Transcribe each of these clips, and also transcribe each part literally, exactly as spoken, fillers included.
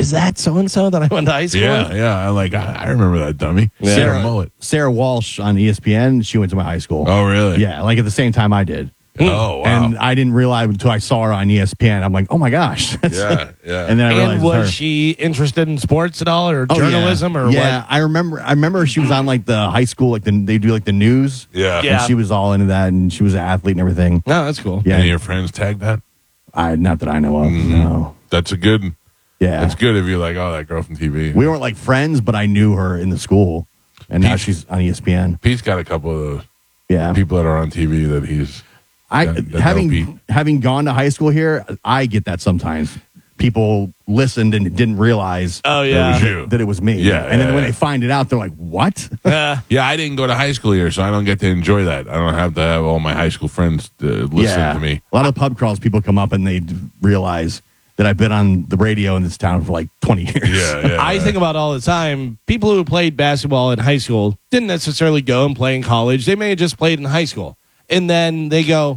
is that so-and-so that I went to high school Yeah, with? yeah. I like. I, I remember that dummy. Yeah. Sarah Sarah, Mullet. Sarah Walsh on E S P N. She went to my high school. Oh, really? Yeah, like at the same time I did. Oh, wow. And I didn't realize until I saw her on E S P N. I'm like, oh my gosh. That's yeah, yeah. And then I realized And it was was her. she interested in sports at all, or Oh, journalism, yeah. or yeah, what? I remember. I remember she was on like the high school, like the, they do like the news. yeah. Yeah. And she was all into that, and she was an athlete and everything. No, that's cool. Yeah, Any of your friends tagged that? I not that I know of. Mhm. No. That's a good. Yeah, That's good if you're like, oh, that girl from T V. we weren't like friends, but I knew her in the school, and now Pete- she's on E S P N. Pete's got a couple of those Yeah, people that are on T V that he's. I that- that having know Pete. having gone to high school here, I get that sometimes. People listened and didn't realize Oh, That yeah. was you. that it was me. Yeah, and then yeah, when yeah. they find it out, they're like, "What?" Uh, Yeah, I didn't go to high school here, so I don't get to enjoy that. I don't have to have all my high school friends uh, listen to me. A lot of pub crawls, people come up and they d- realize that I've been on the radio in this town for like twenty years. Yeah, yeah. I think about all the time, people who played basketball in high school didn't necessarily go and play in college. They may have just played in high school. And then they go,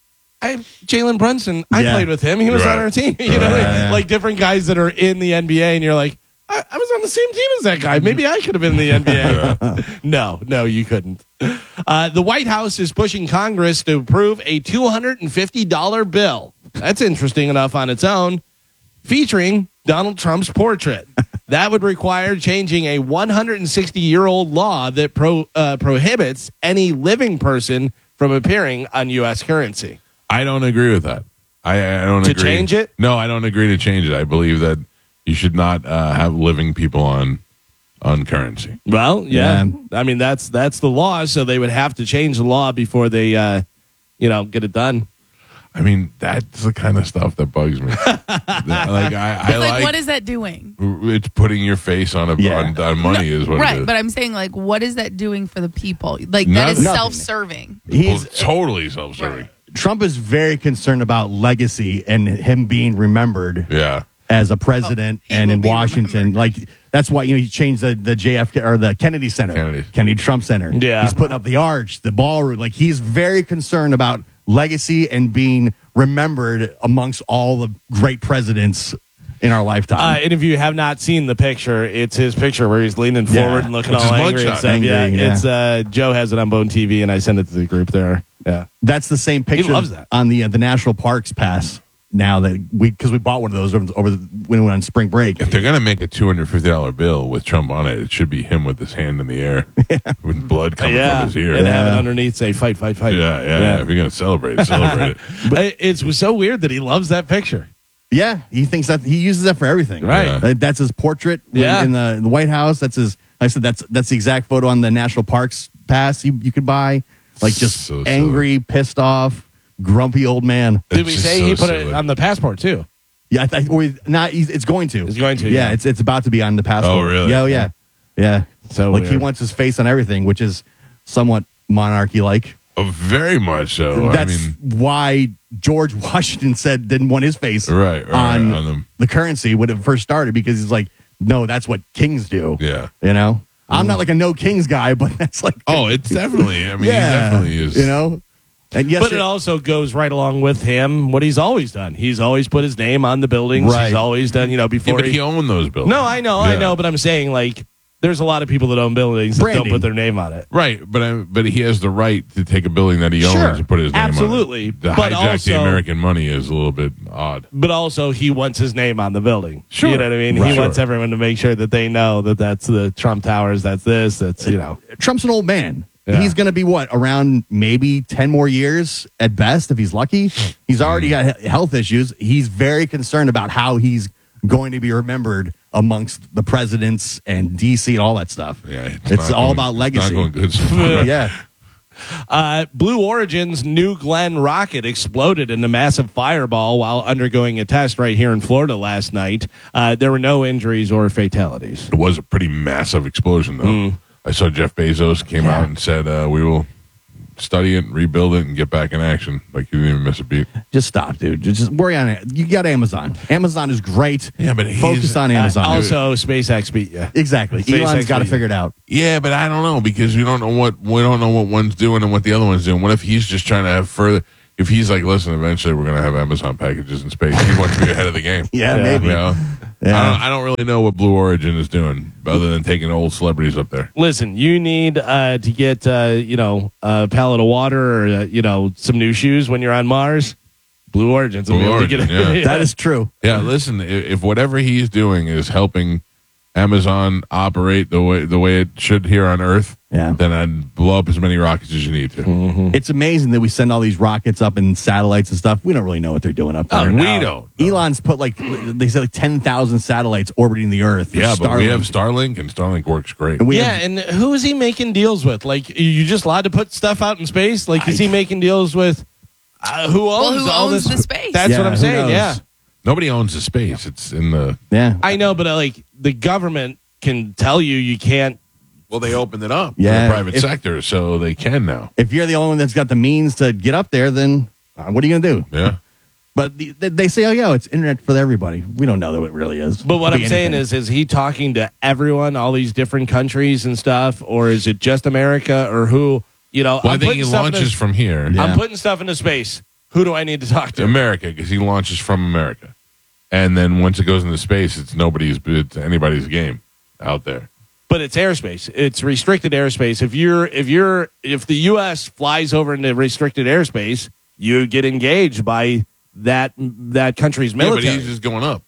I Jalen Brunson, I Yeah. played with him. He was Right. on our team. You know, Right. like, like different guys that are in the N B A, and you're like, I, I was on the same team as that guy. Maybe I could have been in the N B A. No, no, you couldn't. Uh, the White House is pushing Congress to approve a two hundred fifty dollars bill. That's interesting enough on its own, featuring Donald Trump's portrait. That would require changing a one hundred sixty-year-old law that pro, uh, prohibits any living person from appearing on U S currency. I don't agree with that. I, I don't To agree. change it? No, I don't agree to change it. I believe that you should not uh, have living people on on currency. Well, yeah. Yeah. I mean, that's that's the law, so they would have to change the law before they, uh, you know, get it done. I mean, that's the kind of stuff that bugs me. like I, I It's like, like what is that doing? it's putting your face on a Yeah. on, on money is what it Right, is. but I'm saying, like, what is that doing for the people? Like, Nothing. that is Nothing. self-serving. Well, He's totally self-serving. Trump is very concerned about legacy and him being remembered Yeah. as a president he and will in be Washington. Like that's why you know he changed the, the J F K or the Kennedy Center, Kennedy. Kennedy Trump Center. Yeah. He's putting up the arch, the ballroom. Like he's very concerned about legacy and being remembered amongst all the great presidents in our lifetime. Uh, and if you have not seen the picture, it's his picture where he's leaning Yeah. forward and looking It's all his angry and mugshot. stuff. Angry, yeah, yeah. it's uh, Joe has it on Bone T V, and I sent it to the group there. Yeah, That's the same picture loves that. on the uh, the National Parks Pass. Now that we because we bought one of those over, over the, when we went on spring break. If they're gonna make a two hundred fifty dollar bill with Trump on it, it should be him with his hand in the air, with blood coming yeah, from his ear. and have it Yeah. underneath say "fight, fight, fight." yeah, yeah, yeah. If you're gonna celebrate, celebrate it. But it's was so weird that he loves that picture. Yeah, he thinks that he uses that for everything. Right. Yeah. That- That's his portrait in- Yeah. in the, in the White House. That's his. Like I said that's that's the exact photo on the National Parks Pass you, you could buy. Like just So silly. angry, pissed off, grumpy old man. Did It's we just say so he put silly. it on the passport too? Yeah, I th- or not. He's, it's going to. It's going to, Yeah, yeah. it's it's about to be on the passport. Oh, really? Yeah, oh, yeah, yeah. So like he weird. wants his face on everything, which is somewhat monarchy-like. Oh, very much so. That's I mean, why George Washington said didn't want his face right, right, on, on them. the currency when it first started because he's like, no, that's what kings do. Yeah. You know, I'm not like a no kings guy, but that's like, Oh, it's definitely. I mean, yeah, he definitely is. You know, and yes, But it also goes right along with him what he's always done. He's always put his name on the buildings. Right. He's always done, you know, Yeah, before but he, he owned those buildings. No, I know, I Yeah. know, but I'm saying like there's a lot of people that own buildings that Branding. don't put their name on it. Right, but I, but he has the right to take a building that he owns Sure, and put his name absolutely. on it. To But hijack also- the American money is a little bit odd. But also he wants his name on the building. Sure. You know what I mean? Right. He wants Sure. everyone to make sure that they know that that's the Trump Towers, that's this, that's, you know. Trump's an old man. Yeah. He's going to be what around maybe ten more years at best if he's lucky. He's already got he- health issues. He's very concerned about how he's going to be remembered amongst the presidents and D C and all that stuff. Yeah, it's, not all going- about it's legacy. Not going good. so far. Yeah. Uh, Blue Origin's New Glenn rocket exploded in a massive fireball while undergoing a test right here in Florida last night. Uh, there were no injuries or fatalities. It was a pretty massive explosion, though. Mm. I saw Jeff Bezos came Yeah. out and said, uh, "We will study it, rebuild it, and get back in action." Like he didn't even miss a beat. Just stop, dude. Just just worry on it. You got Amazon. Amazon is great. Yeah, but he's- focus on Amazon. Uh, also, SpaceX beat you. exactly. SpaceX Elon's got to beat- figure it out. Yeah, but I don't know because we don't know what we don't know what one's doing and what the other one's doing. What if he's just trying to have further? If he's like, listen, eventually we're going to have Amazon packages in space. He wants to be ahead of the game. Yeah, Yeah. maybe. You know? Yeah. I, don't, I don't really know what Blue Origin is doing other than taking old celebrities up there. Listen, you need uh, to get uh, you know a pallet of water or uh, you know some new shoes when you're on Mars. Blue Origin's will Blue be able Origin, to get it. yeah. That is true. Yeah, listen, if, if whatever he's doing is helping Amazon operate the way the way it should here on Earth, Yeah. then I'd blow up as many rockets as you need to. Mm-hmm. It's amazing that we send all these rockets up and satellites and stuff. We don't really know what they're doing up there. Oh, we don't. Elon's put like they said like ten thousand satellites orbiting the Earth. for Yeah, but we Starlink. have Starlink, and Starlink works great. And we yeah, have- and who is he making deals with? Like, you just allowed to put stuff out in space? Like, is he making deals with uh, who owns Well, who all owns this? the space? That's Yeah, what I'm who saying. knows? Yeah, Nobody owns the space. It's in the. yeah, I know, but uh, like the government can tell you you can't. Well, they opened it up Yeah, to the private if- sector, so they can now. if you're the only one that's got the means to get up there, then uh, what are you going to do? Yeah. But the, they- they say, oh, yeah, it's internet for everybody. We don't know that it really is. But what Could I'm be saying anything. is, is he talking to everyone, all these different countries and stuff, or is it just America, or who? You know, Well, I'm I think putting he stuff into- launches from here. Yeah. I'm putting stuff into space. Who do I need to talk to? America, because he launches from America. And then once it goes into space, it's nobody's, it's anybody's game out there. But it's airspace. It's restricted airspace. If you're if you're if the U S flies over into restricted airspace, you get engaged by that that country's Yeah, but military. he's just going up.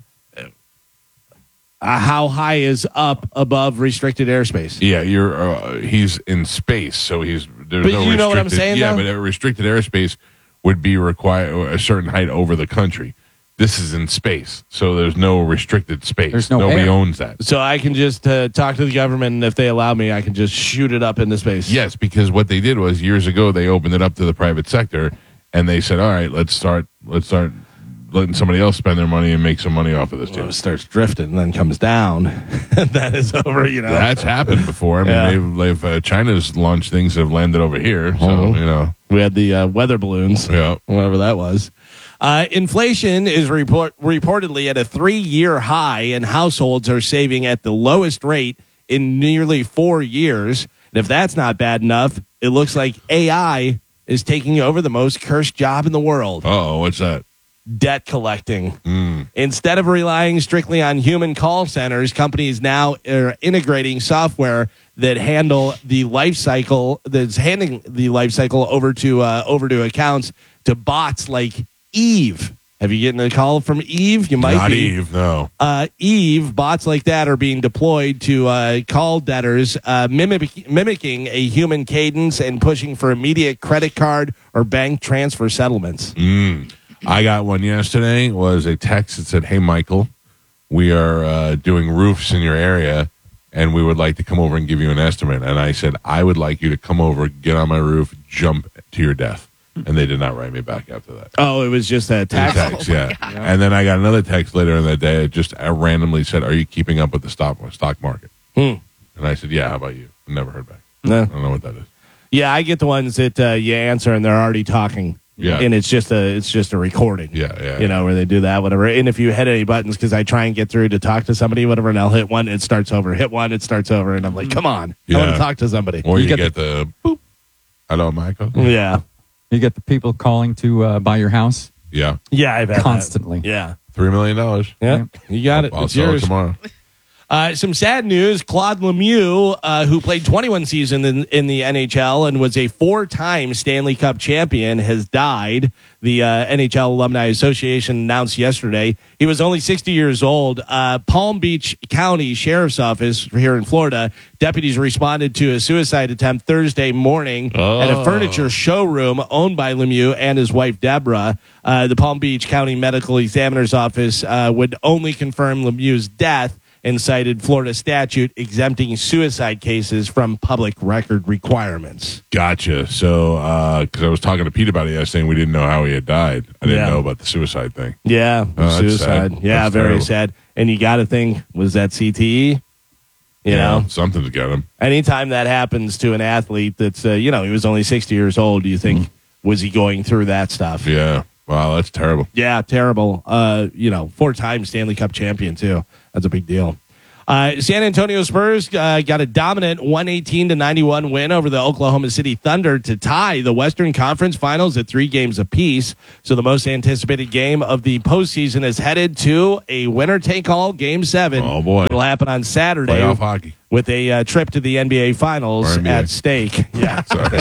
uh, how high is up above restricted airspace? Yeah, you're. Uh, he's in space, so he's. There's But no you know what I'm restricted- saying, Yeah, though? but a restricted airspace would be require a certain height over the country. This is in space, so there's no restricted space. There's no Nobody air. owns that. So I can just uh, talk to the government, and if they allow me, I can just shoot it up into space. Yes, because what they did was years ago they opened it up to the private sector, and they said, "All right, let's start. Let's start letting somebody else spend their money and make some money off of this." Well, Too. it starts drifting and then comes down. That is over, you know. That's happened before. I mean, Yeah. they've, they've uh, China's launched things that have landed over here, so Mhm. you know, We had the uh, weather balloons, yeah. whatever that was. Uh, inflation is report, reportedly at a three-year high, and households are saving at the lowest rate in nearly four years. And if that's not bad enough, it looks like A I is taking over the most cursed job in the world. Oh, what's that? Debt collecting. Mm. Instead of relying strictly on human call centers, companies now are integrating software that handle the life cycle, that's handing the life cycle over to uh, over to accounts to bots like Eve. Have you gotten a call from Eve? You might Not be. Eve, no. Uh, Eve, bots like that are being deployed to uh, call debtors, uh, mimic- mimicking a human cadence and pushing for immediate credit card or bank transfer settlements. Mm. I got one yesterday. It was a text that said, "Hey, Michael, we are uh, doing roofs in your area, and we would like to come over and give you an estimate." And I said, "I would like you to come over, get on my roof, jump to your death." And they did not write me back after that. Oh, it was just a The text. text, yeah. And then I got another text later in the day. It just uh, randomly said, "Are you keeping up with the stock stock market?" Hmm. And I said, "Yeah. How about you?" Never heard back. No. I don't know what that is. Yeah, I get the ones that uh, you answer and they're already talking. Yeah. and it's just a it's just a recording. Yeah, yeah. You know, where they do that, whatever. And if you hit any buttons, because I try and get through to talk to somebody, whatever, and I'll hit one, it starts over. Hit one, it starts over, and I'm like, come on, I want Yeah. to talk to somebody. Or you, You get, the boop. Hello, Michael. Yeah, You get the people calling to uh, buy your house Yeah, yeah, I've had that. constantly. Yeah, three million dollars. yeah, you got it. I'll It's sell it yours. tomorrow. Uh, some sad news. Claude Lemieux, uh, who played twenty-one seasons in, in the N H L and was a four-time Stanley Cup champion, has died. The uh, N H L Alumni Association announced yesterday. He was only sixty years old. Uh, Palm Beach County Sheriff's Office here in Florida, deputies responded to a suicide attempt Thursday morning at a furniture showroom owned by Lemieux and his wife, Deborah. Uh, the Palm Beach County Medical Examiner's Office uh, would only confirm Lemieux's death and cited Florida statute exempting suicide cases from public record requirements. Gotcha. So, because I was talking to Pete about it yesterday, and we didn't know how he had died. I didn't Yeah. know about the suicide thing. Yeah, Oh, that's suicide. sad. Yeah, That's very terrible. sad. And you got to think, was that C T E? You know, something's got him. anytime that happens to an athlete that's, uh, you know, he was only sixty years old, do you think, was he going through that stuff? Yeah. Wow, that's terrible. Yeah, terrible. Uh, you know, four-time Stanley Cup champion, too. That's a big deal. Uh, San Antonio Spurs uh, got a dominant one eighteen to ninety-one win over the Oklahoma City Thunder to tie the Western Conference Finals at three games apiece. So the most anticipated game of the postseason is headed to a winner-take-all Game seven. Oh, boy. It'll happen on Saturday. Playoff hockey. With a uh, trip to the N B A Finals Or N B A. at stake. Yeah. Sorry.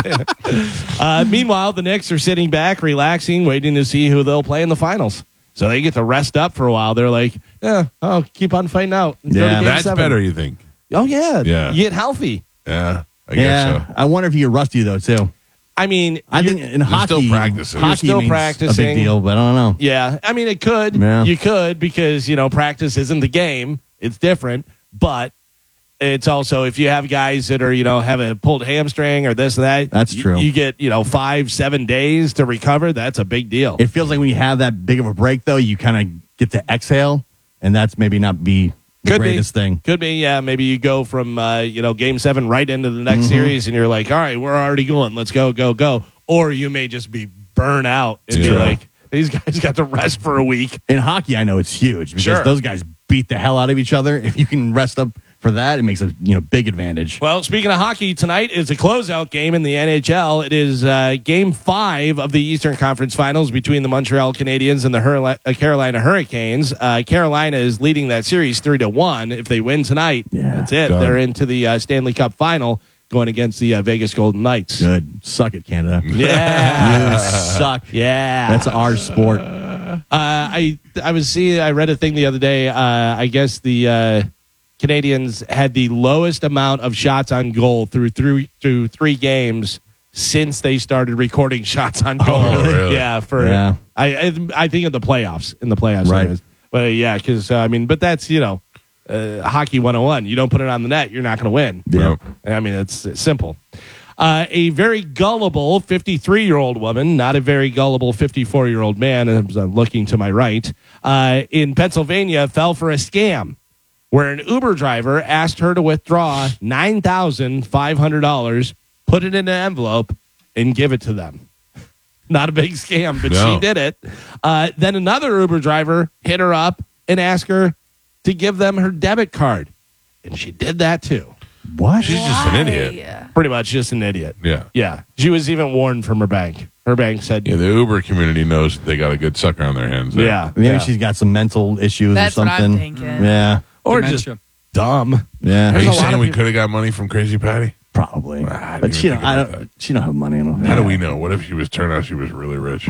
Uh, meanwhile, the Knicks are sitting back, relaxing, waiting to see who they'll play in the finals. So they get to rest up for a while. They're like, yeah, oh, keep on fighting out. Let's go to Yeah. game That's seven. better, you think? Oh, yeah. Yeah. You get healthy. Yeah, I Yeah, guess so. I wonder if you get rusty though too. I mean, I you- think in hockey, still practicing. hockey You're still means a practicing. big deal, but I don't know. yeah. I mean, it could. Yeah. You could because, you know, practice isn't the game. It's different. But it's also if you have guys that are, you know, have a pulled hamstring or this and that. That's you- true. You get, you know, five, seven days to recover. That's a big deal. It feels like when you have that big of a break, though, you kind of get to exhale, and that's maybe not be the Could be. greatest thing. Could be, yeah. Maybe you go from uh, you know game seven right into the next Mm-hmm. series, and you're like, all right, we're already going. Let's go, go, go. Or you may just be burnt out and be Yeah. like, these guys got to rest for a week. In hockey, I know it's huge because Sure. those guys beat the hell out of each other. If you can rest up for that, it makes a you know big advantage. Well, speaking of hockey, tonight is a closeout game in the N H L. It is uh, game five of the Eastern Conference Finals between the Montreal Canadiens and the Hurla- uh, Carolina Hurricanes. Uh, Carolina is leading that series three to one. If they win tonight, Yeah. that's it. Done. They're into the uh, Stanley Cup final, going against the uh, Vegas Golden Knights. Good, suck it, Canada. Yeah. You suck. Yeah, That's our sport. Uh, I I was seeing. I read a thing the other day. Uh, I guess the uh, Canadians had the lowest amount of shots on goal through through through three games since they started recording shots on goal. really? Yeah, for Yeah. I, I I think in the playoffs in the playoffs. Right. it is. But uh, yeah, because uh, I mean, but that's you know, uh, hockey one oh one. You don't put it on the net, you're not going to win. Yeah. I mean, it's, it's simple. Uh, a very gullible fifty-three-year-old woman, not a very gullible fifty-four-year-old man, as I'm looking to my right, uh, in Pennsylvania fell for a scam where an Uber driver asked her to withdraw nine thousand five hundred dollars, put it in an envelope, and give it to them. Not a big scam, but No. she did it. Uh, then another Uber driver hit her up and asked her to give them her debit card. And she did that too. What? She's just an idiot. Yeah. Pretty much just an idiot. Yeah. Yeah. She was even warned from her bank. Her bank said, Yeah, the Uber community knows they got a good sucker on their hands. there. yeah. Maybe yeah. she's got some mental issues That's or what something. I'm thinking. Yeah, Or Dementia. just dumb. yeah, Are There's you a lot saying of we people- could have got money from Crazy Patty? probably. I didn't But even she don't. think I about don't. She don't have money. I don't know. How do we know? What if she was turned out she was really rich?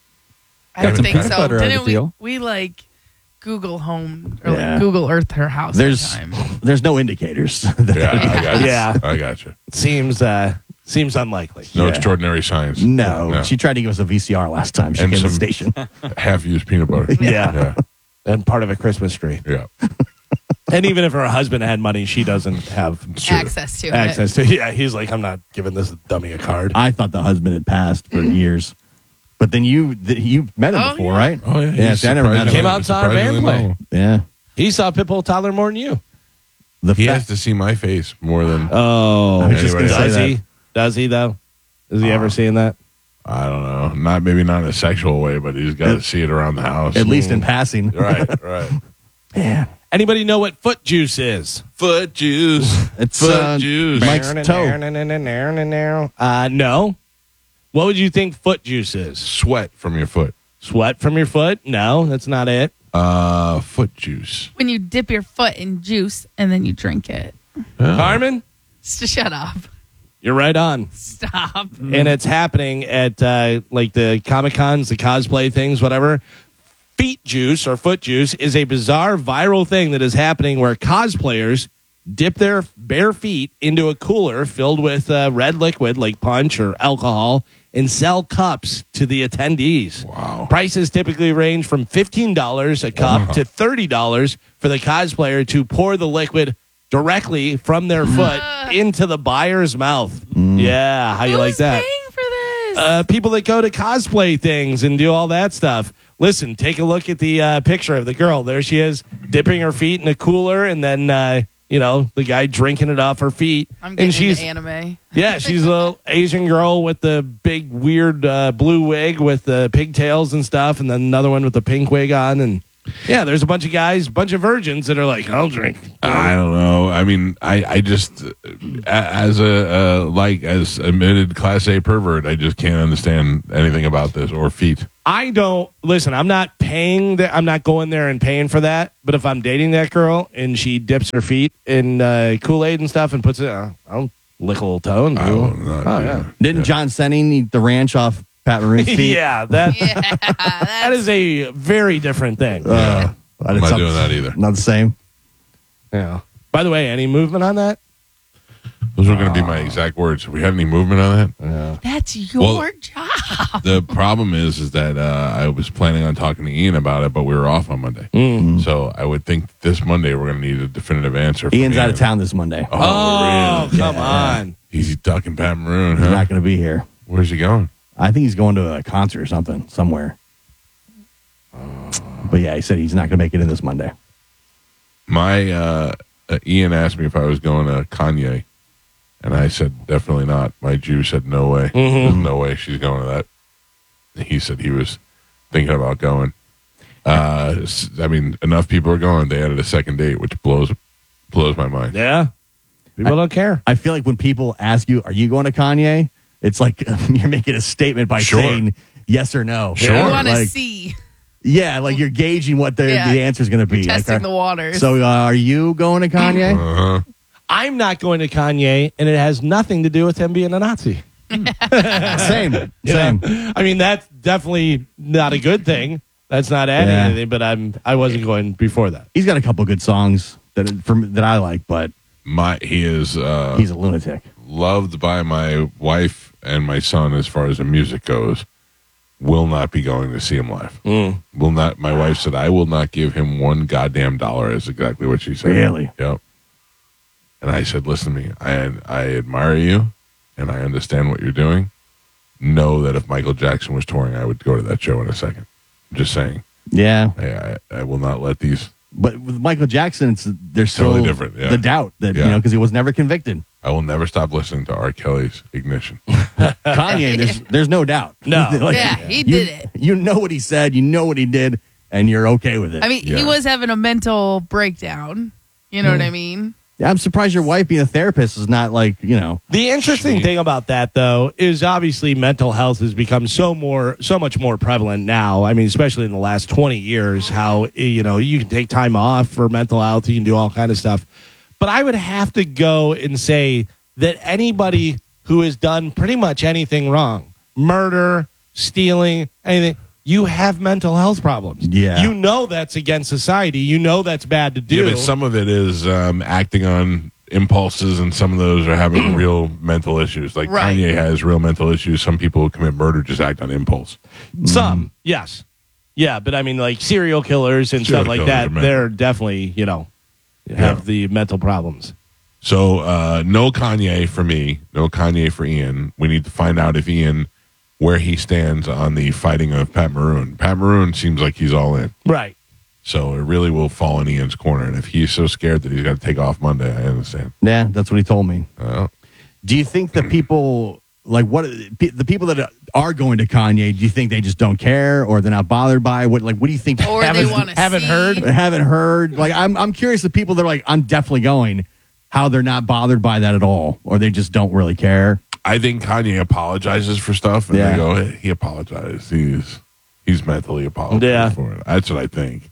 I don't some think peanut so. butter out of Didn't the we, deal. we like Google home or Yeah. like Google Earth her house There's one time. there's no indicators. that- Yeah, I got you. Yeah. I got you. Seems uh seems unlikely. No Yeah. extraordinary science. No, she tried to give us a V C R last time. She And came to the some- station. Half-used peanut butter. Yeah. Yeah. And part of a Christmas tree. Yeah. And even if her husband had money, she doesn't have Sure. Access to it. access to Yeah, he's like, I'm not giving this dummy a card. I thought the husband had passed for years, but then you th- you met him Oh, before, yeah. right? Oh, yeah. Yeah, he's see, I never met him. surprisingly- Came out and saw our band surprisingly play. low. Yeah, He saw Pitbull Toddler more than you. the He fa- has to see my face more than Oh. I was just Anybody gonna say Does that. he? Does he, though? Is he Uh, ever seeing that? I don't know. Not maybe not in a sexual way, but he's got to At- see it around the house. At least in passing. Right, right. Yeah, Anybody know what foot juice is? Foot juice. it's Foot uh, juice. Mike's toe. Uh, no. What would you think foot juice is? Sweat from your foot. Sweat from your foot? No, that's not it. Uh, foot juice. When you dip your foot in juice and then you drink it. Carmen, S- Shut up. you're right on. Stop. And it's happening at uh, like the Comic Cons, the cosplay things, whatever. Feet juice or foot juice is a bizarre viral thing that is happening where cosplayers dip their bare feet into a cooler filled with uh, red liquid like punch or alcohol and sell cups to the attendees. Wow. Prices typically range from fifteen dollars a cup Wow. to thirty dollars for the cosplayer to pour the liquid directly from their foot into the buyer's mouth. Yeah, how you like Who's that? paying for this? Uh, people that go to cosplay things and do all that stuff. Listen, take a look at the uh, picture of the girl. There she is, dipping her feet in a cooler, and then uh, you know the guy drinking it off her feet. I'm and getting she's into anime. yeah, she's a little Asian girl with the big weird uh, blue wig with the pigtails and stuff, and then another one with the pink wig on, and Yeah, there's a bunch of guys, bunch of virgins that are like, I'll drink. I don't know. I mean, I, I just, uh, as a, uh, like, as admitted class A pervert, I just can't understand anything about this or feet. I don't listen. I'm not paying that. I'm not going there and paying for that. But if I'm dating that girl and she dips her feet in uh, Kool-Aid and stuff and puts it, uh, I'll lick a little toe and do. I will not Oh do yeah, that. Didn't John Senning eat the ranch off Pat Maroon's feet? yeah. That Yeah, that that's, is a very different thing. Uh, but I'm it's not some- doing that either. Not the same. Yeah. By the way, any movement on that? Those were going to be my exact words. Have we had any movement on that? that's your Well- job. The problem is, is that uh, I was planning on talking to Ian about it, but we were off on Monday. Mm. So I would think this Monday we're going to need a definitive answer. From Ian's Ian. out of town this Monday. Oh, Oh, really? come on. He's ducking Pat Maroon, He's huh? not going to be here. Where's he going? I think he's going to a concert or something somewhere. But yeah, he said he's not going to make it in this Monday. My uh, uh, Ian asked me if I was going to Kanye, and I said definitely not. My Jew said no way. There's no way she's going to that. He said he was thinking about going. Uh, s- I mean, enough people are going. They added a second date, which blows blows my mind. Yeah. People don't care. I feel like when people ask you, "Are you going to Kanye?" It's like you're making a statement by Sure. saying yes or no. Sure. You want to Like, see yeah, like you're gauging what the, Yeah. the answer is going to be. testing Like, the are- waters. so, uh, are you going to Kanye? Uh-huh. I'm not going to Kanye, and it has nothing to do with him being a Nazi. Same, You same. know? I mean, that's definitely not a good thing. That's not adding Yeah. anything. But I'm I wasn't going before that. He's got a couple good songs that from that I like, but My he is uh, he's a lunatic. loved by my wife and my son as far as the music goes. Will not be going to see him live. Will not. My wife said I will not give him one goddamn dollar. Is exactly what she said. Really? Yep. And I said, listen to me. I I admire you, and I understand what you're doing. Know that if Michael Jackson was touring, I would go to that show in a second. I'm just saying. Yeah, I I, I will not let these. but with Michael Jackson, it's there's still Totally different, yeah. the doubt that you Yeah. know because he was never convicted. I will never stop listening to R. Kelly's Ignition. Kanye, there's there's no doubt. No. Like, Yeah, he you- did it. You know what he said. You know what he did, and you're okay with it. I mean, he Yeah. was having a mental breakdown. You know what I mean? Yeah, I'm surprised your wife being a therapist is not like you know. The interesting thing about that, though, is obviously mental health has become so more, so much more prevalent now. I mean, especially in the last twenty years, how you know you can take time off for mental health, you can do all kind of stuff. But I would have to go and say that anybody who has done pretty much anything wrong, murder, stealing, anything, you have mental health problems. Yeah. you know that's against society. You know that's bad to do. Yeah, but some of it is um, acting on impulses, and some of those are having real mental issues. Like Right. Kanye has real mental issues. Some people who commit murder just act on impulse. Some, yes. Yeah, but I mean, like serial killers and Serial stuff like killers that, are mental. they're definitely, you know, have Yeah. the mental problems. So uh, no Kanye for me, no Kanye for Ian. We need to find out if Ian, where he stands on the fighting of Pat Maroon. Pat Maroon seems like he's all in. Right. So it really will fall in Ian's corner. And if he's so scared that he's got to take off Monday, I understand. Yeah, that's what he told me. Uh, Do you think that people like what the people that are going to Kanye? Do you think they just don't care, or they're not bothered by what? Like, what do you think? Or they haven't- want to haven't see. heard? haven't heard. Like, I'm I'm curious. The people that are like, I'm definitely going. How they're not bothered by that at all, or they just don't really care. I think Kanye apologizes for stuff, and Yeah. they go, hey, he apologized. He's he's mentally apologized Yeah. for it. That's what I think.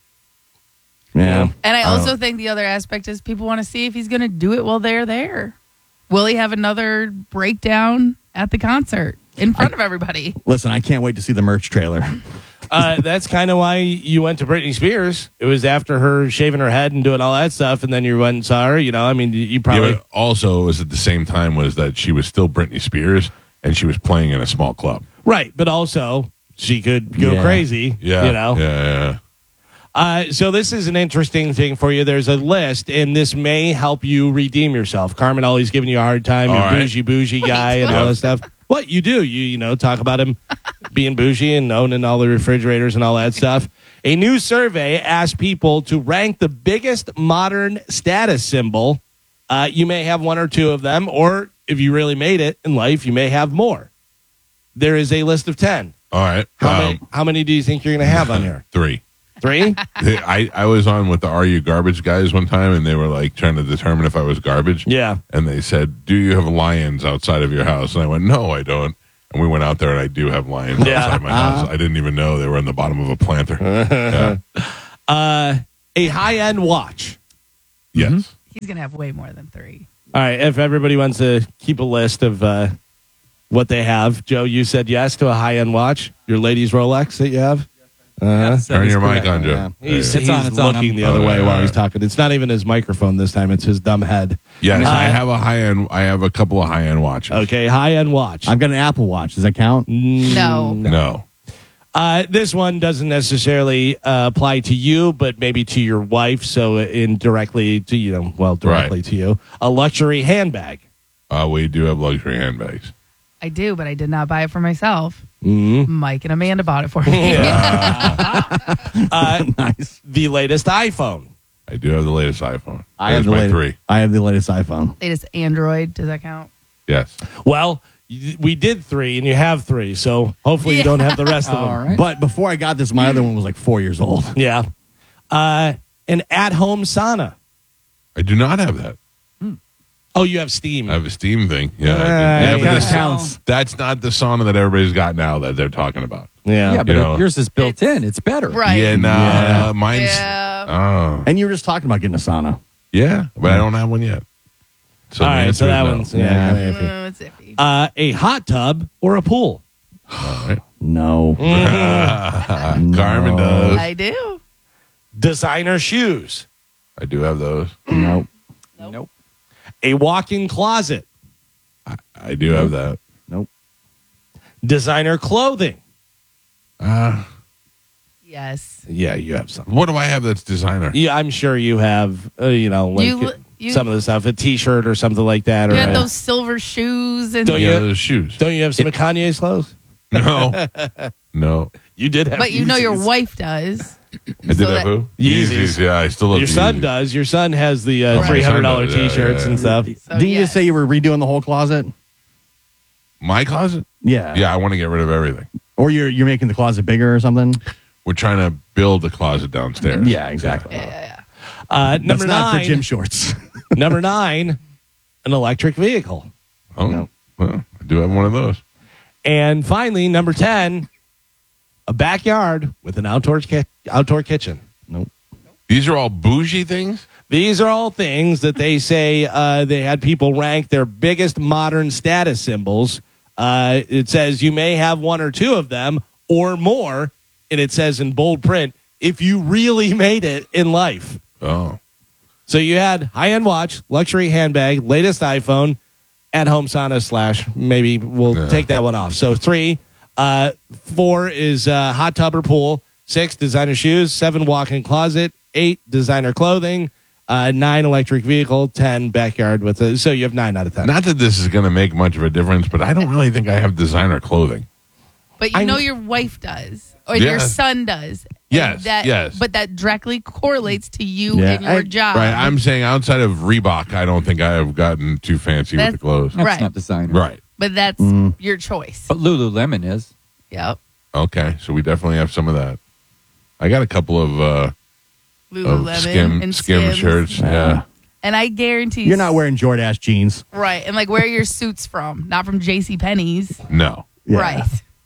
Yeah. And I I also think the other aspect is people want to see if he's going to do it while they're there. Will he have another breakdown at the concert in front of everybody? Listen, I can't wait to see the merch trailer. Uh, that's kind of why you went to Britney Spears. It was after her shaving her head and doing all that stuff, and then you went and saw her. You know, I mean, you- you probably Yeah, but also, was at the same time was that she was still Britney Spears, and she was playing in a small club. right, but also she could go Yeah. crazy. Yeah, you know. yeah, yeah. Uh, so this is an interesting thing for you. There's a list, and this may help you redeem yourself. Carmen always giving you a hard time. All You're a right. bougie, bougie guy, and all Yeah. that stuff. What you do, you you know, talk about him being bougie and owning all the refrigerators and all that stuff. A new survey asked people to rank the biggest modern status symbol. Uh, you may have one or two of them, or if you really made it in life, you may have more. There is a list of ten. All right. How Um, many? How many do you think you're going to have on here? Three. Three? I, I was on with the Are You Garbage guys one time, and they were like trying to determine if I was garbage. Yeah. And they said, "Do you have lions outside of your house?" And I went, "No, I don't." And we went out there, and I do have lions Yeah. outside my house. I didn't even know they were in the bottom of a planter. Yeah. Uh, a high-end watch. Yes. He's gonna have way more than three. All right, if everybody wants to keep a list of uh, what they have. Joe, you said yes to a high-end watch. Your lady's Rolex that you have? Uh, Yes, that Turn is your correct. mic on, Joe. Yeah. He's, It's he's on, it's on. looking I'm- the other Oh, way yeah, while yeah. he's talking. It's not even his microphone this time. It's his dumb head. Yes, Uh, I have a high end. I have a couple of high end watches. Okay, high-end watch. I've got an Apple Watch. Does that count? No. No. Uh, this one doesn't necessarily uh, apply to you, but maybe to your wife. So indirectly to you know, well, directly Right. to you. A luxury handbag. Uh, we do have luxury handbags. I do, but I did not buy it for myself. Mm-hmm. Mike and Amanda bought it for me. Uh, Nice. the latest iPhone. I do have the latest iPhone. I There's have the my latest, three. I have the latest iPhone. Latest Android. Does that count? Yes. Well, y- we did three, and you have three, so hopefully you Yeah. don't have the rest of them. All right. But before I got this, my other one was like four years old. Yeah. Uh, an at-home sauna. I do not have that. Oh, you have Steam. I have a Steam thing. Yeah. I do. Uh, yeah it but kinda this- counts. that's not the sauna that everybody's got now that they're talking about. yeah. Yeah, but You know. yours is built in. It's better. Right. Yeah, no, Yeah. uh, mine's. Yeah. Oh, And you were just talking about getting a sauna. yeah, but I don't have one yet. So All the right, answer so is that no. one's yeah. Yeah. kinda iffy. Mm, it's iffy. Uh, a hot tub or a pool. No. Carmen does. I do. Designer shoes. I do have those. Nope. Nope. A walk-in closet. I do have that. Nope. Designer clothing. Uh, Yes. Yeah, you have some. what do I have that's designer? Yeah, I'm sure you have. Uh, you know, like You- uh, you- some of the stuff, a T-shirt or something like that. Or You had a- those silver shoes and Don't yeah, you- those shoes. don't you have some of Kanye's clothes? No, no. You did have, but you know your Yeezys. wife does. I did So have that- who? Yeezys. Yeah, I still love Your the son Yeezys. does. Your son has the uh, Oh, my three hundred dollar son does, yeah, T-shirts yeah, and stuff. So, Didn't you yes. just say you were redoing the whole closet? My closet? Yeah. Yeah, I want to get rid of everything. Or you're you're making the closet bigger or something? We're trying to build a closet downstairs. Yeah, exactly. Yeah, yeah, yeah. Uh, That's number not nine. for gym shorts. number nine, an electric vehicle. Oh, No. well, I do have one of those. And finally, number ten, a backyard with an outdoor ki- outdoor kitchen. Nope. These are all bougie things? These are all things that they say uh, they had people rank their biggest modern status symbols. Uh, it says you may have one or two of them or more, and it says in bold print, if you really made it in life. Oh. So you had high-end watch, luxury handbag, latest iPhone, at-home sauna slash maybe we'll Yeah. take that one off. So three, uh, four is uh, hot tub or pool. Six, designer shoes. Seven, walk-in closet. Eight, designer clothing. Uh, nine, electric vehicle. Ten, backyard with a. So you have nine out of ten. Not that this is going to make much of a difference, but I don't really think I have designer clothing. But you I- know your wife does, or Yeah. your son does. And Yes, That, yes. But that directly correlates to you Yeah. and your I- job. Right. I'm saying outside of Reebok, I don't think I have gotten too fancy with That's- the clothes. That's Right. not designer. Right. But that's Mm. your choice. But Lululemon is. Yep. Okay. So we definitely have some of that. I got a couple of, uh, Lululemon of skim, and skim Skims. shirts. Yeah. And I guarantee You're not wearing Jordache jeans. right. And like, where are your suits from? Not from J C Penney's. No. Yeah. Right.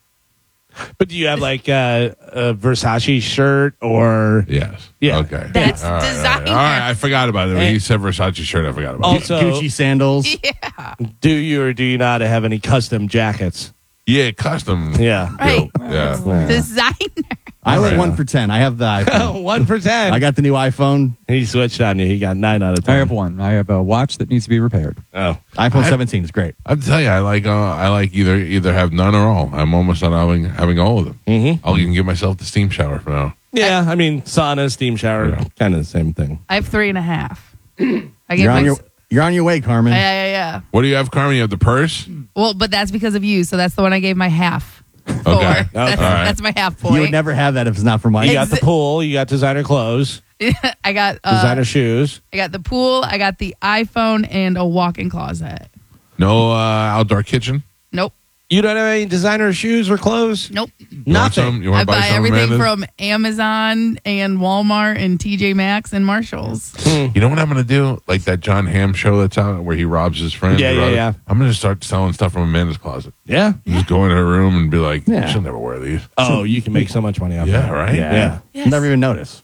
But do you have like uh, a Versace shirt or Yes. Yeah. Okay. That's all right, all right. designer. All right. I forgot about it. When And- he said Versace shirt, I forgot about it. also Gucci sandals. Yeah. do you or do you not have any custom jackets? Yeah. Custom. Yeah. Right. Yeah. Yeah. Designer. I was Right. one for ten. I have the iPhone. One for ten. I got the new iPhone, he switched on you. He got nine out of I ten. have one. I have a watch that needs to be repaired. Oh. iPhone I- seventeen is great. I tell you, I like uh, I like either either have none or all. I'm almost not having having all of them. Mm-hmm. I'll even give myself the steam shower for now. Yeah, I mean, sauna, steam shower, Yeah. kind of the same thing. I have three and a half. I get You're my. on your you're on your way, Carmen. yeah, yeah, yeah. What do you have, Carmen? You have the purse. Well, but that's because of you. So that's the one I gave my half for. Okay. That's, All right. that's my half point. You would never have that if it's not for You Mike. got the Exi- pool, you got designer clothes, I got uh, designer shoes. I got the pool. I got the iPhone and a walk-in closet. No uh, outdoor kitchen. Nope. You don't have any designer shoes or clothes? Nope. You want some? Nothing. You want I to buy, buy some, everything Amanda? from Amazon and Walmart and T J Maxx and Marshalls. You know what I'm going to do? Like that John Hamm show that's out where he robs his friends. Yeah, He yeah, robs- yeah. I'm going to start selling stuff from Amanda's closet. Yeah. Just go in her room and be like, Yeah. she'll never wear these. Oh, you can make so much money off Yeah, that. right? Yeah. Yes. Never even notice.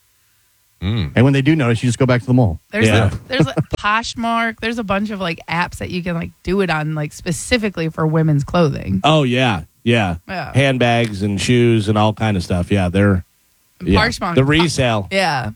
Mm. And when they do notice, you just go back to the mall. There's Yeah. a, there's a Poshmark. There's a bunch of like apps that you can like do it on, like specifically for women's clothing. Oh, yeah. Yeah. Yeah. Handbags and shoes and all kind of stuff. Yeah, they're yeah. Poshmark. The resale. Yeah.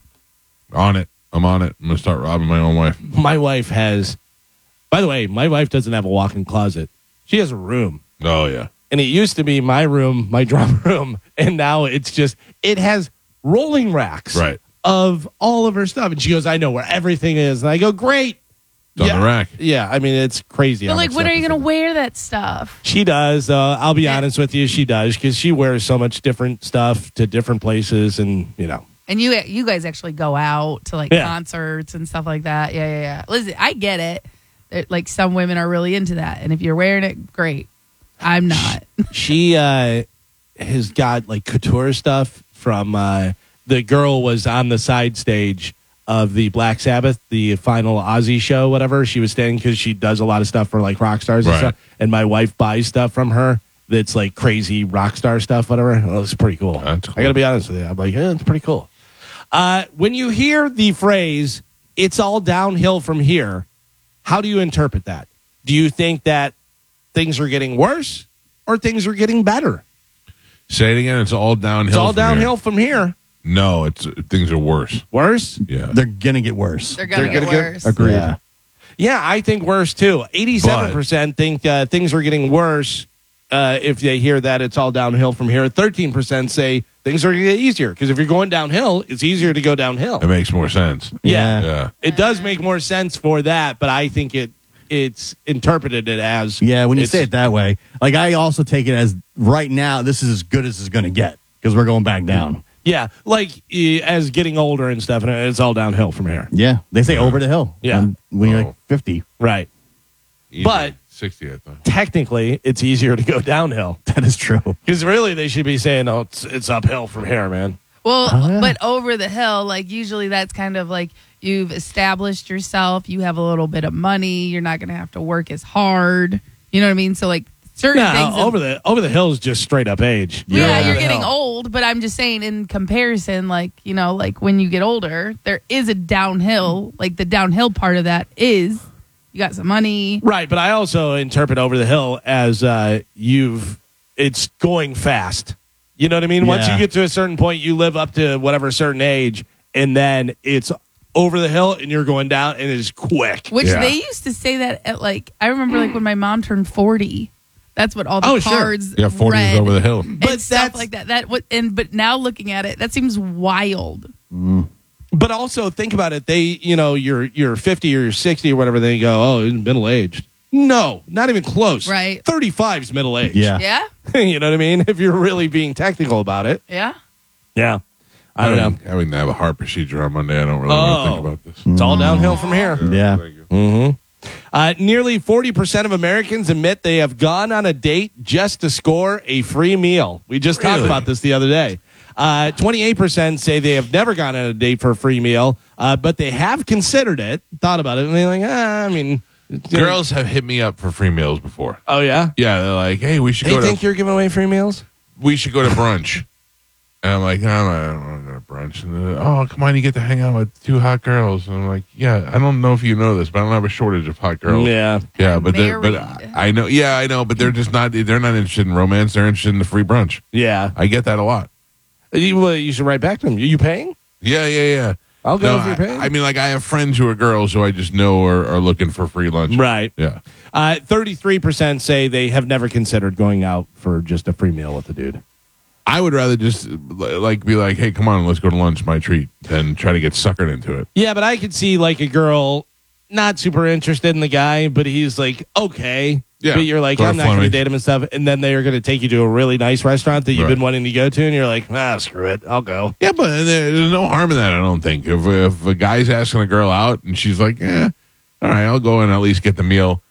On it. I'm on it. I'm going to start robbing my own wife. My wife has, by the way, my wife doesn't have a walk-in closet. She has a room. Oh, yeah. And it used to be my room, my drum room. And now it's just, it has rolling racks Right. of all of her stuff. And she goes, I know where everything is. And I go, great. It's on yeah. the rack. Yeah. I mean, it's crazy. But how like, much when stuff are you is going in to wear that stuff? She does. Uh, I'll be Yeah. honest with you. She does because she wears so much different stuff to different places, and you know. And you you guys actually go out to like Yeah. concerts and stuff like that. Yeah, yeah, yeah. Listen, I get it. It- Like some women are really into that, and if you're wearing it, great. I'm not. She uh, has got like couture stuff from. Uh, the girl was on the side stage of the Black Sabbath, the final Ozzy show, whatever. She was staying because she does a lot of stuff for like rock stars and Right. stuff. And my wife buys stuff from her that's like crazy rock star stuff, whatever. Well, it's pretty cool. That's cool. I got to be honest with you. I'm like, yeah, it's pretty cool. Uh, when you hear the phrase, it's all downhill from here, how do you interpret that? Do you think that things are getting worse or things are getting better? Say it again. It's all downhill. It's all from here. downhill from here. No, it's things are worse. Worse? Yeah. They're going to get worse. They're gonna They're get gonna get- worse. Agreed. Yeah. Yeah, I think worse too. eighty-seven percent think uh, things are getting worse uh, if they hear that it's all downhill from here. thirteen percent say things are going to get easier because if you're going downhill, it's easier to go downhill. It makes more sense. Yeah. Yeah. It does make more sense for that, but I think it it's interpreted it as Yeah, when you it's- say it that way, like I also take it as right now, this is as good as it's going to get because we're going back down. Yeah, like uh, as getting older and stuff, and it's all downhill from here. Yeah, they say over the hill. Yeah. um, when you're Oh. like fifty, Right. Easy. But- sixty, I thought. Technically, it's easier to go downhill that is true. because really they should be saying, "Oh, it's it's uphill from here, man." Well, Oh, yeah. but over the hill, like usually that's kind of like you've established yourself. You have a little bit of money. You're not going to have to work as hard. You know what I mean? So like certain No, things. over the over the hill is just straight up age. yeah, Over you're the getting hill. old, but I'm just saying in comparison, like, you know, like when you get older, there is a downhill. Like the downhill part of that is you got some money. Right, but I also interpret over the hill as uh, you've it's going fast. You know what I mean? Once Yeah. you get to a certain point, you live up to whatever certain age, and then it's over the hill, and you're going down, and it's quick. Which Yeah. they used to say that at like I remember like when my mom turned forty. That's what all the Oh, sure. cards Yeah, forty read. is over the hill. and But stuff that's- like that. That what and but now looking at it, that seems wild. But also think about it. They, you know, you're you're fifty or you're sixty or whatever. They go, oh, it's middle aged. No, not even close. Right. thirty-five is middle aged. Yeah. Yeah, You know what I mean? If you're really being technical about it. yeah. Yeah. I don't know. Having to have a heart procedure on Monday. I don't really want to think Oh. about this. It's all downhill from here. Yeah. Thank you. Mm-hmm. Uh, nearly forty percent of Americans admit they have gone on a date just to score a free meal. We just talked Really? about this the other day. Uh, twenty-eight percent say they have never gone on a date for a free meal, uh, but they have considered it, thought about it, and they're like, ah, I mean, you know- Girls have hit me up for free meals before. Oh, yeah? Yeah, they're like, "Hey, we should They go think to you're giving away free meals? we should go to brunch." And I'm like, "No, I don't want to go to brunch." And they're like, "Oh, come on, you get to hang out with two hot girls." And I'm like, "Yeah, I don't know if you know this, but I don't have a shortage of hot girls." Yeah. Yeah, but they're, but Married. I know. Yeah, I know, but they're just not. They're not interested in romance. They're interested in the free brunch. Yeah. I get that a lot. You, well, you should write back to them. You paying? Yeah, yeah, yeah. I'll go No, if you're I, paying. I mean, like I have friends who are girls who I just know are, are looking for free lunch. Right. Yeah. Uh, thirty-three percent say they have never considered going out for just a free meal with a dude. I would rather just like be like, "Hey, come on, let's go to lunch, my treat," than try to get suckered into it. Yeah, but I could see like a girl not super interested in the guy, but he's like, okay. Yeah. But you're like, Go to I'm not going to Fleming's. date him and stuff. And then they're going to take you to a really nice restaurant that you've Right. been wanting to go to. And you're like, ah, screw it. I'll go. Yeah, but there- there's no harm in that. I don't think if if a guy's asking a girl out and she's like, "Yeah, all right, I'll go and at least get the meal,"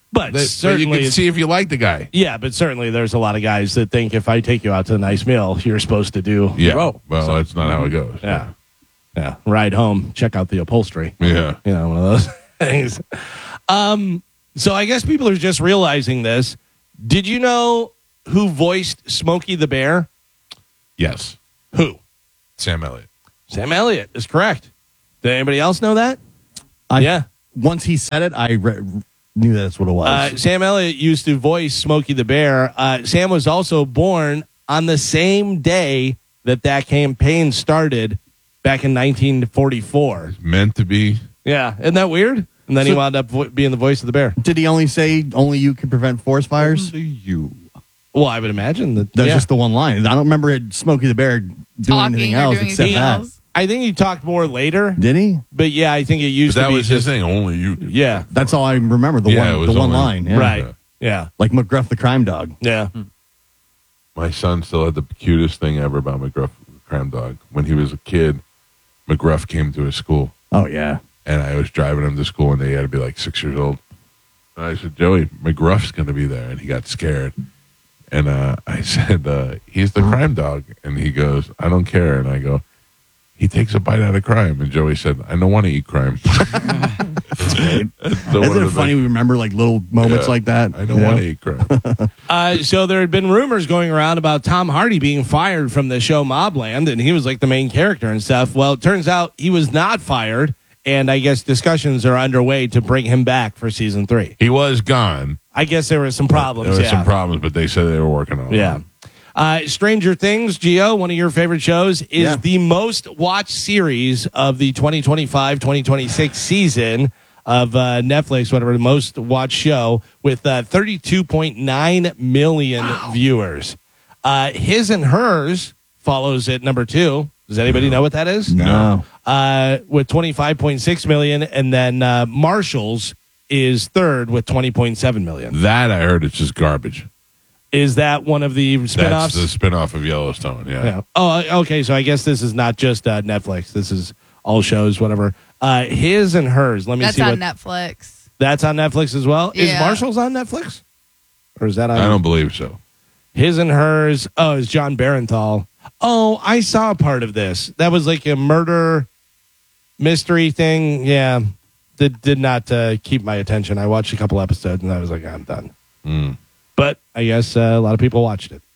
But That- but you certainly, can see if you like the guy. yeah, but certainly there's a lot of guys that think if I take you out to a nice meal, you're supposed to do. Yeah. Whoa. Well, that's not how it goes. Yeah. Yeah. Ride home, check out the upholstery. Yeah. You know, one of those things. Um, so I guess people are just realizing this. Did you know who voiced Smokey the Bear? Yes. Who? Sam Elliott. Sam Elliott is correct. Did anybody else know that? I, Yeah. Once he said it, I re- knew that's what it was. Uh, Sam Elliott used to voice Smokey the Bear. Uh, Sam was also born on the same day that that campaign started back in nineteen forty-four. Meant to be. Yeah. Isn't that weird? And then he So- wound up vo- being the voice of the bear. Did he only say only you can prevent forest fires? You. Well, I would imagine that. That's yeah. just the one line. I don't remember it, Smokey the Bear doing Talking anything or else doing except anything that. else. I think he talked more later, Did he? but yeah, I think it But used that to be was his just, thing. Only you. Can. yeah, That's all I remember. The Yeah, it one, was the one only- line. Yeah. right, Yeah. yeah, Like McGruff the crime dog. yeah. My son still had the cutest thing ever about McGruff the Crime Dog. When he was a kid, McGruff came to his school, Oh yeah. and I was driving him to school, and he had to be like six years old. And I said, Joey, McGruff's going to be there. And he got scared. And uh, I said, uh, he's the crime dog. And he goes, I don't care. And I go, he takes a bite out of crime. And Joey said, I don't want to eat crime. So Isn't one it of the- funny we remember like little moments Yeah, like that? I don't Yeah. want to eat crime. Uh, so there had been rumors going around about Tom Hardy being fired from the show Mobland, and he was like the main character and stuff. Well, it turns out he was not fired, and I guess discussions are underway to bring him back for season three. He was gone. I guess there were some problems. There were yeah. some problems, but they said they were working on it. Yeah. Uh, Stranger Things, Gio, one of your favorite shows, is Yeah. the most watched series of the twenty twenty-five twenty twenty-six season of uh, Netflix, whatever, the most watched show, with uh, thirty-two point nine million viewers. Uh, His and Hers follows at number two. Does anybody know what that is? No. Uh, with twenty-five point six million, and then uh, Marshall's is third with twenty point seven million. That I heard it's just garbage. Is that one of the That's spinoffs? the spinoff of Yellowstone. Yeah. Yeah. Oh, okay. So I guess this is not just uh, Netflix. This is all shows, whatever. Uh, His and Hers. Let me That's see on what. Netflix. That's on Netflix as well. Is Yeah. Marshall's on Netflix? Or is that on? I don't believe so. His and Hers. Oh, it's John Barenthal. Oh, I saw a part of this. That was like a murder mystery thing. Yeah. Did, did not uh, keep my attention. I watched a couple episodes and I was like, I'm done. Mm. But I guess uh, a lot of people watched it.